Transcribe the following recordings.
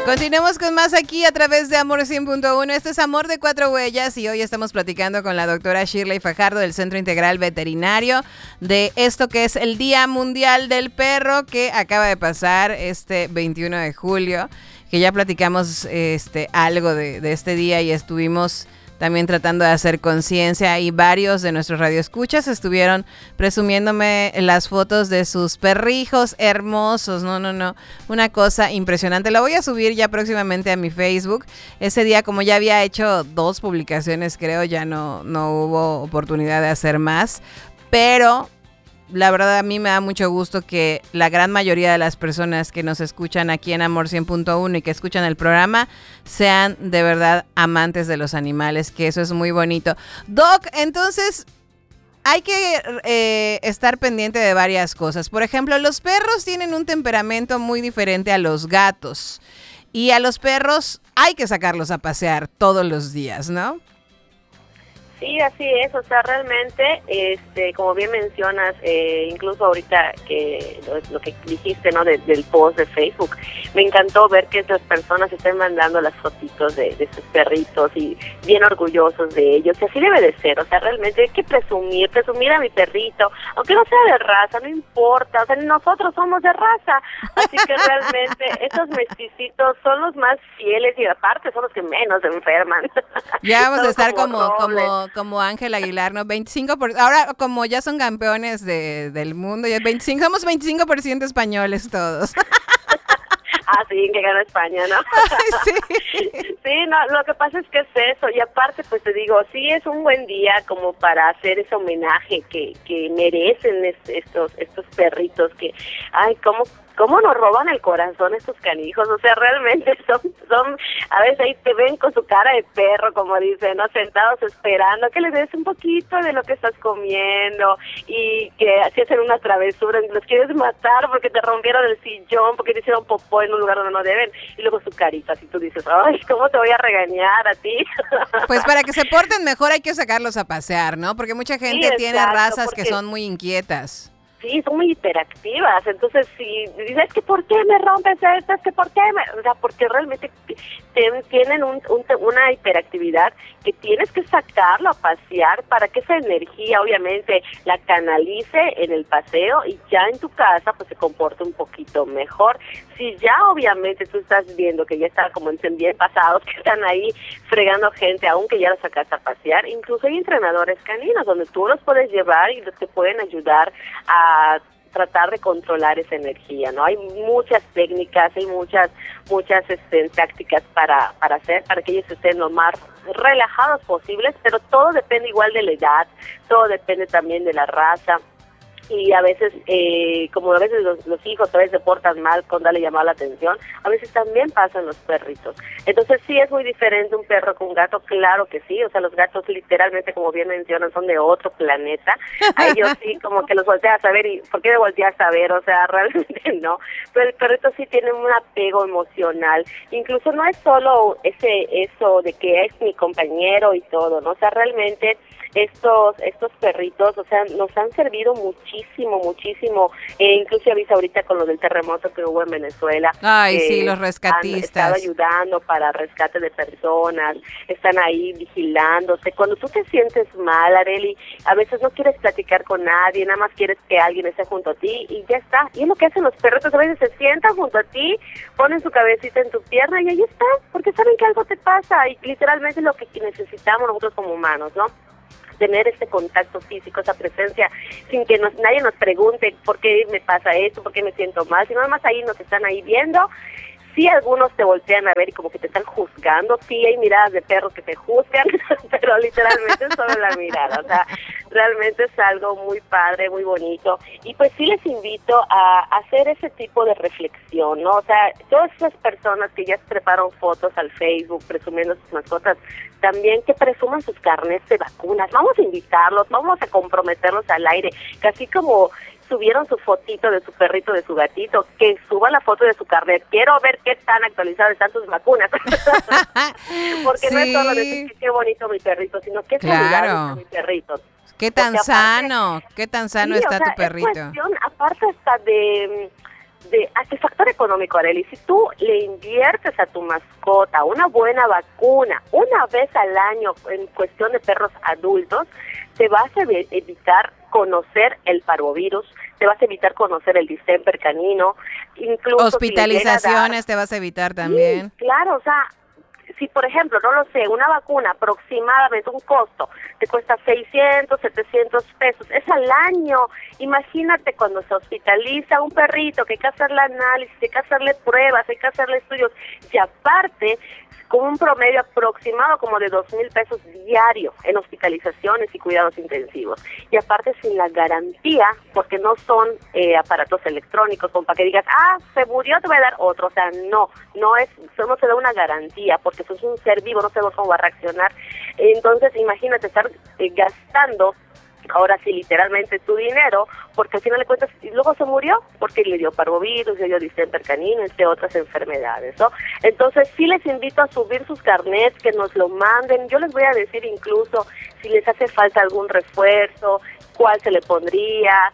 Continuemos con más aquí a través de Amor 100.1. Este es Amor de Cuatro Huellas y hoy estamos platicando con la doctora Shirley Fajardo del Centro Integral Veterinario de esto que es el Día Mundial del Perro que acaba de pasar este 21 de julio, que ya platicamos algo de este día y estuvimos también tratando de hacer conciencia y varios de nuestros radioescuchas estuvieron presumiéndome las fotos de sus perrijos hermosos. No, una cosa impresionante. La voy a subir ya próximamente a mi Facebook. Ese día, como ya había hecho 2 publicaciones, creo, ya no hubo oportunidad de hacer más, pero la verdad a mí me da mucho gusto que la gran mayoría de las personas que nos escuchan aquí en Amor 100.1 y que escuchan el programa sean de verdad amantes de los animales, que eso es muy bonito. Doc, entonces hay que estar pendiente de varias cosas. Por ejemplo, los perros tienen un temperamento muy diferente a los gatos y a los perros hay que sacarlos a pasear todos los días, ¿no? Sí, así es, o sea, realmente, como bien mencionas, incluso ahorita que lo que dijiste, ¿no? Del post de Facebook, me encantó ver que esas personas estén mandando las fotitos de sus perritos y bien orgullosos de ellos, y así debe de ser, o sea, realmente hay que presumir a mi perrito, aunque no sea de raza, no importa, o sea, nosotros somos de raza, así que realmente esos mesticitos son los más fieles y aparte son los que menos se enferman. Ya vamos a estar como Ángel Aguilar, ¿no? 25%. Ahora, como ya son campeones del mundo, ya somos 25% españoles todos. Ah, sí, que gana España, ¿no? Sí. Sí, no, lo que pasa es que es eso, y aparte, pues te digo, sí es un buen día como para hacer ese homenaje que merecen estos perritos que, ay, ¿cómo nos roban el corazón estos canijos? O sea, realmente son, a veces ahí te ven con su cara de perro, como dicen, ¿no? Sentados esperando que les des un poquito de lo que estás comiendo y que así hacen una travesura, los quieres matar porque te rompieron el sillón, porque te hicieron popó en un lugar donde no deben, y luego su carita, así tú dices, ay, ¿cómo te voy a regañar a ti? Pues para que se porten mejor hay que sacarlos a pasear, ¿no? Porque mucha gente Sí, tiene exacto, razas que son muy inquietas. Sí, son muy hiperactivas, entonces si dices, es que ¿por qué me rompes esto? Es que ¿por qué o sea, porque realmente tienen una hiperactividad que tienes que sacarlo a pasear para que esa energía obviamente la canalice en el paseo y ya en tu casa pues se comporte un poquito mejor. Si ya obviamente tú estás viendo que ya están como en bien pasados, que están ahí fregando gente, aunque ya los sacaste a pasear, incluso hay entrenadores caninos donde tú los puedes llevar y los te pueden ayudar a tratar de controlar esa energía, ¿no? Hay muchas técnicas, hay muchas tácticas para hacer, para que ellos estén lo más relajados posibles, pero todo depende igual de la edad, todo depende también de la raza. Y a veces, como a veces los hijos a veces se portan mal con darle llamar la atención, a veces también pasan los perritos. Entonces sí es muy diferente un perro con un gato, claro que sí, o sea, los gatos literalmente, como bien mencionan, son de otro planeta. A ellos sí, como que los volteas a ver y ¿por qué me volteas a ver? O sea, realmente no. Pero el perrito sí tiene un apego emocional. Incluso no es solo eso de que es mi compañero y todo, ¿no? O sea, realmente estos perritos, o sea, nos han servido muchísimo, incluso avisa ahorita con lo del terremoto que hubo en Venezuela. Ay, sí, los rescatistas. Han estado ayudando para rescate de personas, están ahí vigilándose. Cuando tú te sientes mal, Arely, a veces no quieres platicar con nadie, nada más quieres que alguien esté junto a ti y ya está. Y es lo que hacen los perritos, a veces se sientan junto a ti, ponen su cabecita en tu pierna y ahí está, porque saben que algo te pasa y literalmente es lo que necesitamos nosotros como humanos, ¿no? Tener ese contacto físico, esa presencia, sin que nadie nos pregunte por qué me pasa esto, por qué me siento mal, sino nada más ahí nos están ahí viendo. Sí, algunos te voltean a ver y como que te están juzgando, sí hay miradas de perros que te juzgan, pero literalmente es solo la mirada, o sea, realmente es algo muy padre, muy bonito, y pues sí les invito a hacer ese tipo de reflexión, ¿no? O sea, todas esas personas que ya treparon fotos al Facebook presumiendo sus mascotas, también que presuman sus carnets de vacunas, vamos a invitarlos, vamos a comprometerlos al aire, casi como subieron su fotito de su perrito, de su gatito, que suban la foto de su carnet. Quiero ver qué tan actualizadas están tus vacunas. Porque sí, no es solo decir que qué bonito mi perrito, sino que saludable está mi perrito. Qué tan sano, qué tan sano sí, está o sea, tu perrito. Es cuestión, aparte hasta de de factor económico, Arely. Si tú le inviertes a tu mascota una buena vacuna una vez al año en cuestión de perros adultos, te vas a evitar conocer el parvovirus, te vas a evitar conocer el distemper canino, incluso hospitalizaciones te vas a evitar también. Sí, claro, o sea, si por ejemplo, no lo sé, una vacuna aproximadamente un costo te cuesta 600, 700 pesos, es al año. Imagínate cuando se hospitaliza un perrito, que hay que hacerle análisis, hay que hacerle pruebas, hay que hacerle estudios, y aparte con un promedio aproximado como de 2,000 pesos diario en hospitalizaciones y cuidados intensivos. Y aparte sin la garantía, porque no son aparatos electrónicos, como para que digas, se murió, te voy a dar otro. O sea, no se da una garantía, porque eso es un ser vivo, no sabemos cómo va a reaccionar. Entonces, imagínate estar gastando, ahora sí, literalmente tu dinero, porque al final de cuentas, y luego se murió, porque le dio parvovirus, le dio distemper canino, entre otras enfermedades, ¿no? Entonces, sí les invito a subir sus carnets, que nos lo manden. Yo les voy a decir incluso si les hace falta algún refuerzo, cuál se le pondría,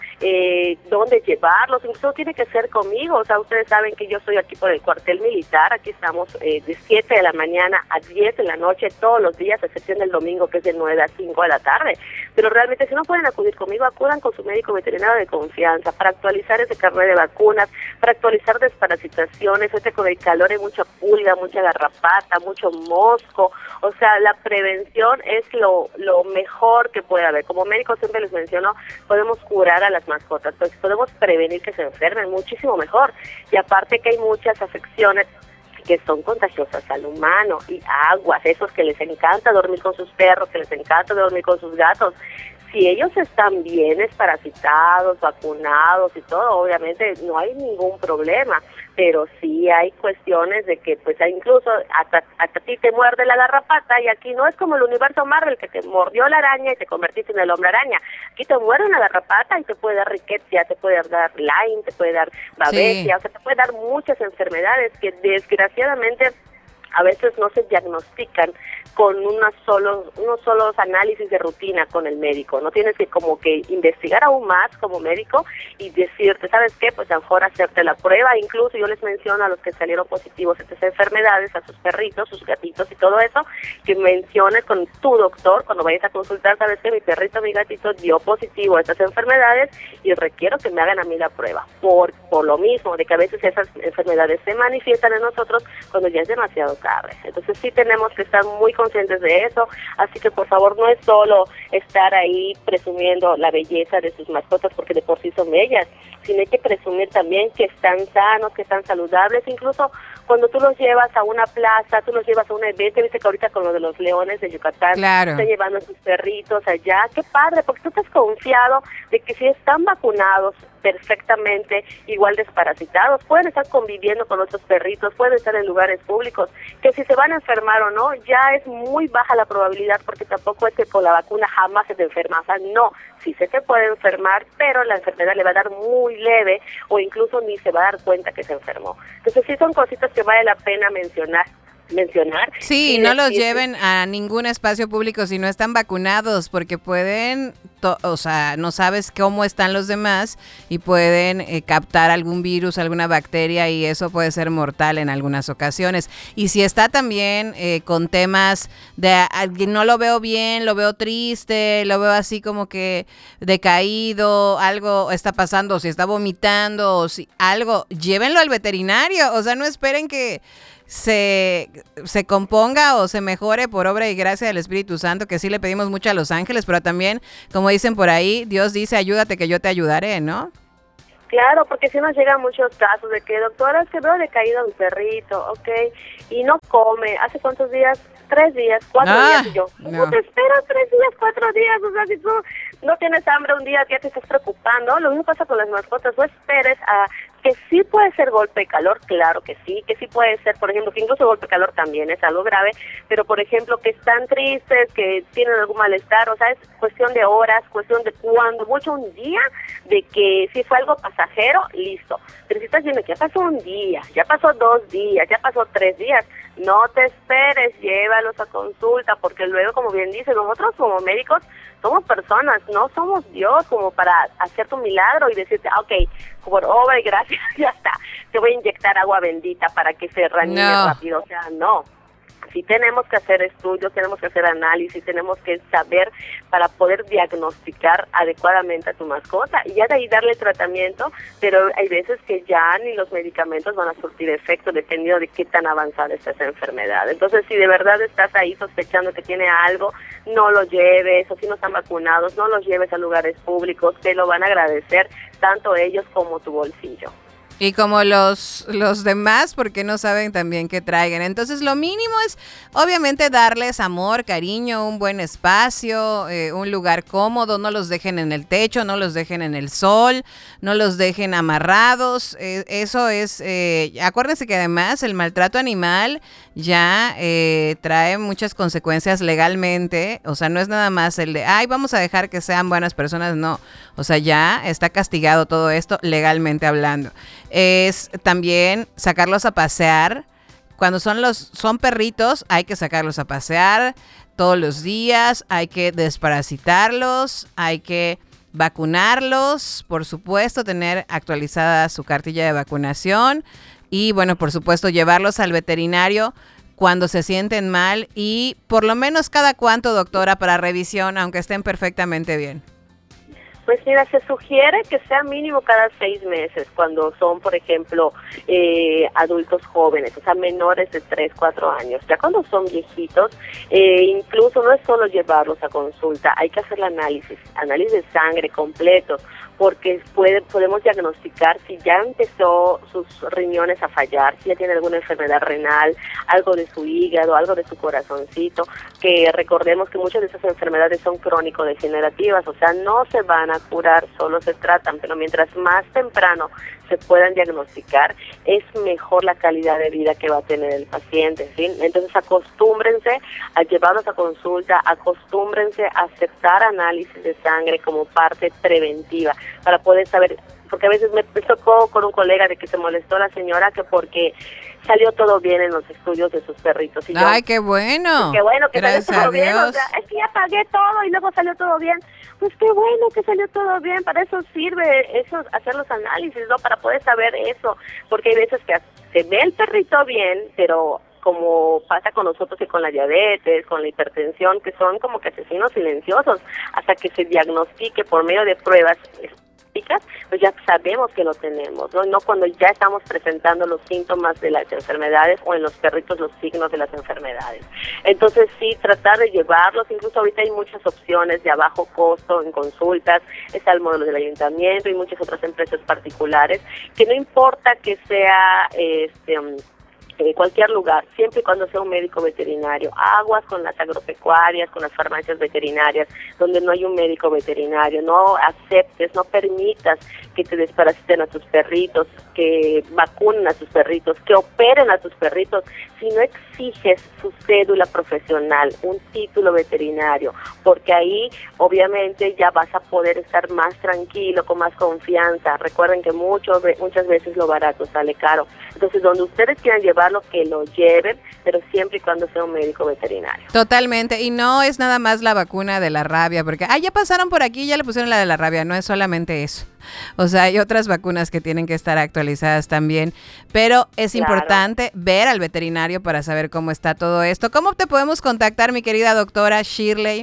dónde llevarlos, incluso tiene que ser conmigo. O sea, ustedes saben que yo estoy aquí por el cuartel militar, aquí estamos de 7 de la mañana a 10 de la noche todos los días, a excepción del domingo, que es de 9 a 5 de la tarde. Pero realmente, si no pueden acudir conmigo, acudan con su médico veterinario de confianza para actualizar ese carnet de vacunas, para actualizar desparasitaciones. Con el calor hay mucha pulga, mucha garrapata, mucho mosco. O sea, la prevención es lo mejor que puede haber. Como médicos siempre les menciono, podemos curar a las mascotas, pues podemos prevenir que se enfermen, muchísimo mejor. Y aparte que hay muchas afecciones que son contagiosas al humano, y aguas, esos que les encanta dormir con sus perros, que les encanta dormir con sus gatos. Si ellos están bien desparasitados, vacunados y todo, obviamente no hay ningún problema, pero sí hay cuestiones de que pues incluso hasta a ti te muerde la garrapata, y aquí no es como el universo Marvel, que te mordió la araña y te convertiste en el hombre araña. Aquí te muerde una garrapata y te puede dar riqueza, te puede dar Lyme, te puede dar babesia, o sea, te puede dar muchas enfermedades que desgraciadamente a veces no se diagnostican con unos solos análisis de rutina con el médico. No tienes que como que investigar aún más como médico y decirte, ¿sabes qué? Pues a lo mejor hacerte la prueba. Incluso yo les menciono a los que salieron positivos a estas enfermedades, a sus perritos, sus gatitos y todo eso, que menciones con tu doctor cuando vayas a consultar, ¿sabes qué? Mi perrito, mi gatito dio positivo a estas enfermedades y requiero que me hagan a mí la prueba. Por lo mismo, de que a veces esas enfermedades se manifiestan en nosotros cuando ya es demasiado tarde. Entonces sí tenemos que estar muy conscientes de eso, así que por favor no es solo estar ahí presumiendo la belleza de sus mascotas porque de por sí son bellas, sino hay que presumir también que están sanos, que están saludables. Incluso cuando tú los llevas a una plaza, tú los llevas a un evento, viste que ahorita con lo de los leones de Yucatán, claro, están llevando a sus perritos allá, qué padre, porque tú estás confiado de que si están vacunados perfectamente, igual desparasitados, pueden estar conviviendo con otros perritos, pueden estar en lugares públicos, que si se van a enfermar o no, ya es muy baja la probabilidad, porque tampoco es que con la vacuna jamás se te enferma. O sea, no, sí se te puede enfermar, pero la enfermedad le va a dar muy leve, o incluso ni se va a dar cuenta que se enfermó. Entonces sí son cositas que vale la pena mencionar. Sí, no los lleven a ningún espacio público si no están vacunados, porque pueden, o sea, no sabes cómo están los demás y pueden captar algún virus, alguna bacteria, y eso puede ser mortal en algunas ocasiones. Y si está también con temas de no lo veo bien, lo veo triste, lo veo así como que decaído, algo está pasando, si está vomitando, o si algo, llévenlo al veterinario. O sea, no esperen que se componga o se mejore por obra y gracia del Espíritu Santo, que sí le pedimos mucho a los ángeles, pero también, como dicen por ahí, Dios dice, ayúdate que yo te ayudaré, ¿no? Claro, porque si nos llegan muchos casos de que, doctora, es que veo decaído a mi perrito, ok, y no come, ¿hace cuántos días? 3 días, 4 días, y yo, ¿cómo te esperas 3 días, 4 días? O sea, si tú no tienes hambre un día, ya te estás preocupando. Lo mismo pasa con las mascotas, no esperes a que sí puede ser golpe de calor, claro que sí puede ser, por ejemplo, que incluso golpe de calor también es algo grave, pero por ejemplo que están tristes, que tienen algún malestar, o sea, es cuestión de horas, cuestión de cuando mucho un día, de que si fue algo pasajero, listo. Pero si estás diciendo que ya pasó un día, ya pasó 2 días, ya pasó 3 días, No te esperes, llévalos a consulta, porque luego, como bien dice, nosotros como médicos somos personas, no somos Dios como para hacerte un milagro y decirte, ok, por obra y gracias, ya está, te voy a inyectar agua bendita para que se reanime rápido. O sea, no. Sí tenemos que hacer estudios, tenemos que hacer análisis, tenemos que saber para poder diagnosticar adecuadamente a tu mascota y ya de ahí darle tratamiento, pero hay veces que ya ni los medicamentos van a surtir efecto dependiendo de qué tan avanzada está esa enfermedad. Entonces, si de verdad estás ahí sospechando que tiene algo, no lo lleves, o si no están vacunados, no los lleves a lugares públicos, te lo van a agradecer tanto ellos como tu bolsillo. Y como los demás, porque no saben también qué traigan. Entonces, lo mínimo es, obviamente, darles amor, cariño, un buen espacio, un lugar cómodo. No los dejen en el techo, no los dejen en el sol, no los dejen amarrados. Eso es, acuérdense que además el maltrato animal ya trae muchas consecuencias legalmente. O sea, no es nada más el de, ay, vamos a dejar que sean buenas personas. No, o sea, ya está castigado todo esto legalmente hablando. Es también sacarlos a pasear. Cuando son perritos, hay que sacarlos a pasear todos los días, hay que desparasitarlos, hay que vacunarlos, por supuesto, tener actualizada su cartilla de vacunación y, bueno, por supuesto, llevarlos al veterinario cuando se sienten mal y por lo menos cada cuánto, doctora, para revisión, aunque estén perfectamente bien. Pues mira, se sugiere que sea mínimo cada 6 meses cuando son, por ejemplo, adultos jóvenes, o sea, menores de 3, 4 años. Ya cuando son viejitos, incluso no es solo llevarlos a consulta, hay que hacer el análisis de sangre completo, porque podemos diagnosticar si ya empezó sus riñones a fallar, si ya tiene alguna enfermedad renal, algo de su hígado, algo de su corazoncito, que recordemos que muchas de esas enfermedades son crónico-degenerativas, o sea, no se van a curar, solo se tratan, pero mientras más temprano se puedan diagnosticar, es mejor la calidad de vida que va a tener el paciente, ¿sí? Entonces acostúmbrense a llevarlos a consulta, acostúmbrense a aceptar análisis de sangre como parte preventiva, para poder saber, porque a veces me tocó con un colega de que se molestó la señora que porque salió todo bien en los estudios de sus perritos. Y ¡ay, qué bueno! ¡Qué bueno que gracias salió todo bien! Dios. O sea, es que ya pagué todo y luego salió todo bien. Pues qué bueno que salió todo bien, para eso sirve eso, hacer los análisis, ¿no? Para poder saber eso, porque hay veces que se ve el perrito bien, pero como pasa con nosotros y con la diabetes, con la hipertensión, que son como que asesinos silenciosos, hasta que se diagnostique por medio de pruebas pues ya sabemos que lo tenemos, ¿no? No cuando ya estamos presentando los síntomas de las enfermedades o en los perritos los signos de las enfermedades. Entonces sí, tratar de llevarlos, incluso ahorita hay muchas opciones de a bajo costo en consultas, está el modelo del ayuntamiento y muchas otras empresas particulares, que no importa que sea cualquier lugar, siempre y cuando sea un médico veterinario, aguas con las agropecuarias, con las farmacias veterinarias, donde no hay un médico veterinario, no aceptes, no permitas que te desparasiten a tus perritos, que vacunen a tus perritos, que operen a tus perritos, si no exiges su cédula profesional, un título veterinario, porque ahí obviamente ya vas a poder estar más tranquilo, con más confianza. Recuerden que muchas veces lo barato sale caro. Entonces, donde ustedes quieran llevarlo, que lo lleven, pero siempre y cuando sea un médico veterinario. Totalmente, y no es nada más la vacuna de la rabia, porque ya pasaron por aquí, ya le pusieron la de la rabia, no es solamente eso. O sea, hay otras vacunas que tienen que estar actualizadas también, pero es importante ver al veterinario para saber cómo está todo esto. ¿Cómo te podemos contactar, mi querida doctora Shirley?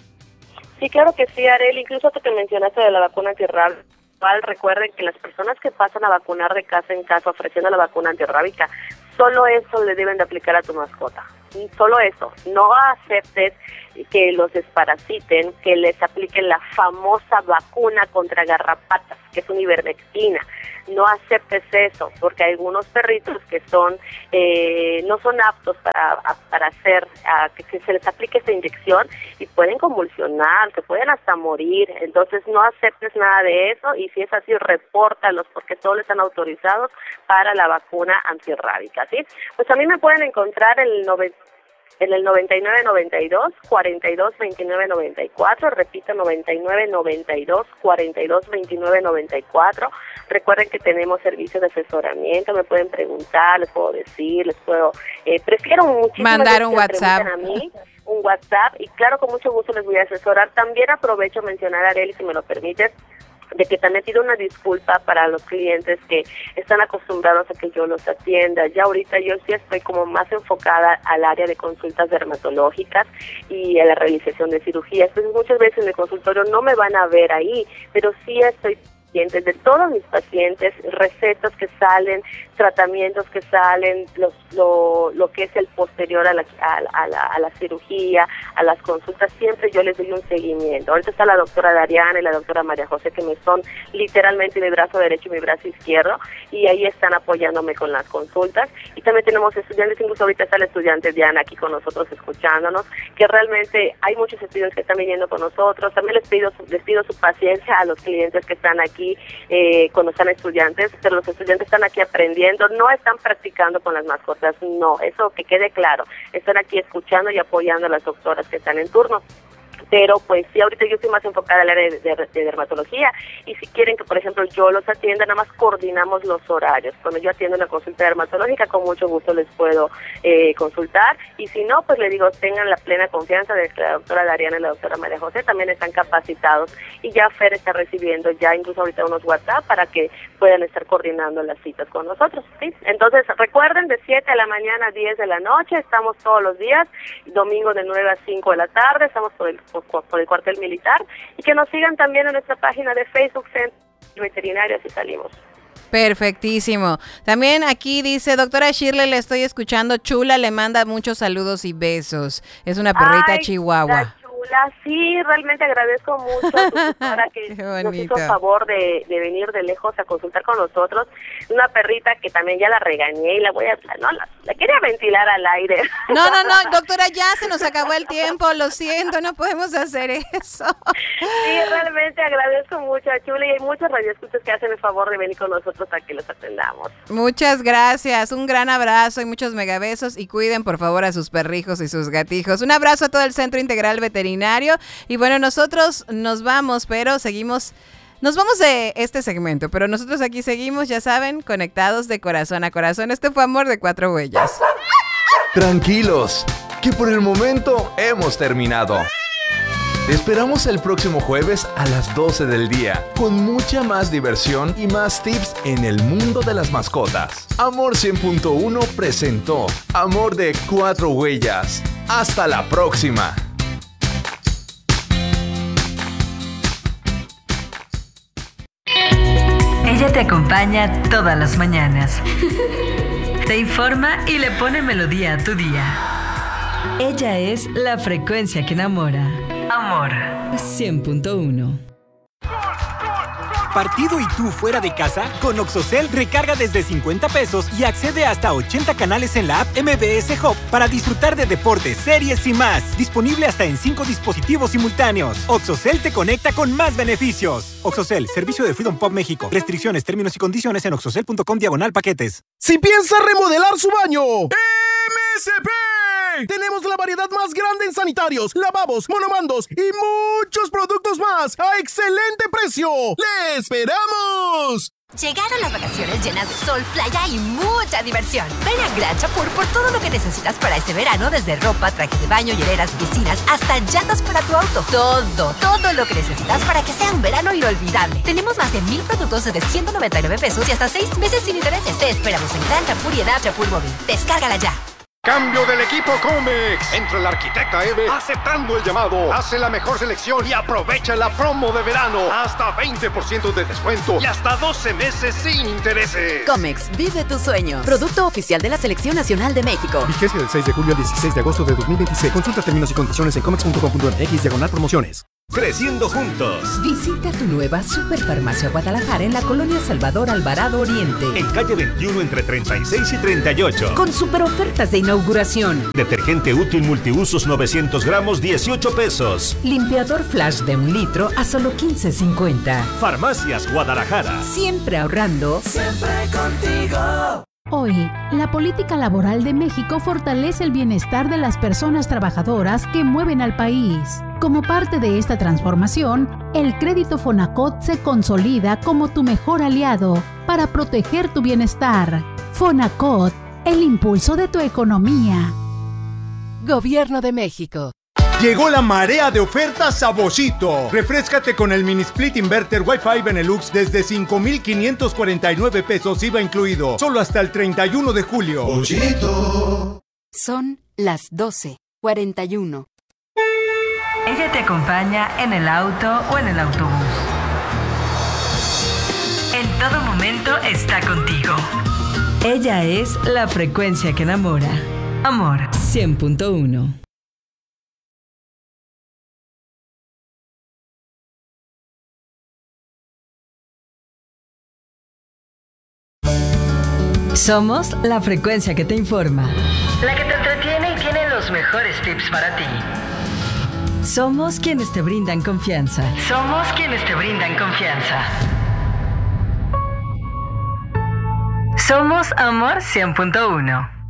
Sí, claro que sí, Arely, incluso tú que mencionaste de la vacuna antirrábica. Recuerden que las personas que pasan a vacunar de casa en casa ofreciendo la vacuna antirrábica, solo eso le deben de aplicar a tu mascota. Solo eso. No aceptes que los desparasiten, que les apliquen la famosa vacuna contra garrapatas, que es una ivermectina. No aceptes eso, porque hay algunos perritos que son no son aptos para hacer que se les aplique esta inyección y pueden convulsionar, que pueden hasta morir. Entonces no aceptes nada de eso y si es así, repórtalos, porque todos están autorizados para la vacuna antirrábica, ¿sí? Pues a mí me pueden encontrar el en el 9992-422994, repito, 9992-422994. Recuerden que tenemos servicios de asesoramiento, me pueden preguntar, les puedo decir, prefiero muchísimo mandar un WhatsApp. A mí, un WhatsApp, y claro, con mucho gusto les voy a asesorar. También aprovecho mencionar, Arely, si me lo permites, de que también pido una disculpa para los clientes que están acostumbrados a que yo los atienda. Ya ahorita yo sí estoy como más enfocada al área de consultas dermatológicas y a la realización de cirugías. Entonces muchas veces en el consultorio no me van a ver ahí, pero sí estoy pendiente de todos mis pacientes, recetas que salen, tratamientos que salen, lo que es el posterior a la cirugía, a las consultas, siempre yo les doy un seguimiento. Ahorita está la doctora Dariana y la doctora María José, que me son literalmente mi brazo derecho y mi brazo izquierdo, y ahí están apoyándome con las consultas. Y también tenemos estudiantes, incluso ahorita está la estudiante Diana aquí con nosotros escuchándonos, que realmente hay muchos estudiantes que están viniendo con nosotros. También les pido su paciencia a los clientes que están aquí cuando están estudiantes, pero los estudiantes están aquí aprendiendo, no están practicando con las mascotas, no, eso que quede claro, están aquí escuchando y apoyando a las doctoras que están en turno. Pero pues sí, ahorita yo estoy más enfocada al área de dermatología, y si quieren que por ejemplo yo los atienda, nada más coordinamos los horarios. Cuando yo atiendo una consulta dermatológica, con mucho gusto les puedo consultar, y si no, pues les digo, tengan la plena confianza de que la doctora Dariana y la doctora María José también están capacitados, y ya Fer está recibiendo ya incluso ahorita unos WhatsApp para que puedan estar coordinando las citas con nosotros, ¿sí? Entonces recuerden, de 7 de la mañana a 10 de la noche, estamos todos los días, domingo de 9 a 5 de la tarde, estamos por el cuartel militar, y que nos sigan también en nuestra página de Facebook, Centro Veterinario, así salimos. Perfectísimo. También aquí dice, doctora Shirley, le estoy escuchando, chula, le manda muchos saludos y besos. Es una perrita chihuahua. Sí, realmente agradezco mucho a tu doctora que nos hizo el favor de venir de lejos a consultar con nosotros. Una perrita que también ya la regañé y la quería ventilar al aire. No, doctora, ya se nos acabó el tiempo, lo siento, no podemos hacer eso. Sí, realmente agradezco mucho a Chula, y hay muchos radioescuchas que hacen el favor de venir con nosotros a que los atendamos. Muchas gracias, un gran abrazo y muchos megabesos, y cuiden por favor a sus perrijos y sus gatijos. Un abrazo a todo el Centro Integral Veterinario. Y bueno, nosotros nos vamos, pero nos vamos de este segmento, pero nosotros aquí seguimos, ya saben, conectados de corazón a corazón. Este fue Amor de Cuatro Huellas. Tranquilos, que por el momento hemos terminado. Te esperamos el próximo jueves a las 12 del día, con mucha más diversión y más tips en el mundo de las mascotas. Amor 100.1 presentó Amor de Cuatro Huellas. Hasta la próxima. Ella te acompaña todas las mañanas. Te informa y le pone melodía a tu día. Ella es la frecuencia que enamora. Amor 100.1. ¿Partido y tú fuera de casa? Con Oxocel recarga desde 50 pesos y accede hasta 80 canales en la app MBS Hub para disfrutar de deportes, series y más. Disponible hasta en 5 dispositivos simultáneos. Oxocel te conecta con más beneficios. Oxocel, servicio de Freedom Pop México. Restricciones, términos y condiciones en oxocel.com/paquetes. Si piensa remodelar su baño, MSP. Tenemos la variedad más grande en sanitarios, lavabos, monomandos y muchos productos más a excelente precio. ¡Le esperamos! Llegaron las vacaciones llenas de sol, playa y mucha diversión. Ven a Gran Chapur por todo lo que necesitas para este verano, desde ropa, trajes de baño, hieleras, piscinas, hasta llantas para tu auto. Todo lo que necesitas para que sea un verano inolvidable. Tenemos más de 1,000 productos desde 199 pesos y hasta 6 meses sin intereses. Te esperamos en Gran Chapur y en App Chapur Móvil. Descárgala ya. Cambio del equipo Comex. Entra el arquitecta Eve aceptando el llamado. Hace la mejor selección y aprovecha la promo de verano. Hasta 20% de descuento y hasta 12 meses sin intereses. Comex, vive tu sueño. Producto oficial de la Selección Nacional de México. Vigencia del 6 de julio al 16 de agosto de 2026. Consulta términos y condiciones en comex.com.mx/promociones. Creciendo juntos. Visita tu nueva Superfarmacia Guadalajara en la colonia Salvador Alvarado Oriente. En calle 21 entre 36 y 38. Con super ofertas de inauguración. Detergente útil multiusos 900 gramos, 18 pesos. Limpiador Flash de 1 litro a solo 15.50. Farmacias Guadalajara. Siempre ahorrando. Siempre contigo. Hoy, la política laboral de México fortalece el bienestar de las personas trabajadoras que mueven al país. Como parte de esta transformación, el crédito Fonacot se consolida como tu mejor aliado para proteger tu bienestar. Fonacot, el impulso de tu economía. Gobierno de México. Llegó la marea de ofertas a Boschito. Refréscate con el mini split inverter Wi-Fi Benelux desde 5,549 pesos IVA incluido. Solo hasta el 31 de julio. Boschito. Son las 12:41. Ella te acompaña en el auto o en el autobús. En todo momento está contigo. Ella es la frecuencia que enamora. Amor 100.1. Somos la frecuencia que te informa, la que te entretiene y tiene los mejores tips para ti. Somos quienes te brindan confianza. Somos quienes te brindan confianza. Somos Amor 100.1.